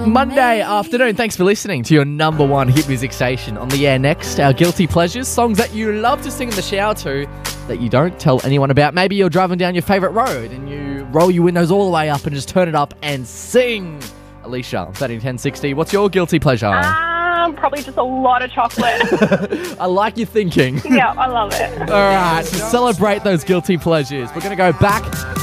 Monday afternoon. Thanks for listening to your number one hit music station. On the air next, our guilty pleasures, songs that you love to sing in the shower to that you don't tell anyone about. Maybe you're driving down your favourite road and you roll your windows all the way up and just turn it up and sing. Alicia, 131060, what's your guilty pleasure? Probably just a lot of chocolate. I like your thinking. Yeah, I love it. All right, to celebrate those guilty pleasures, we're going to go back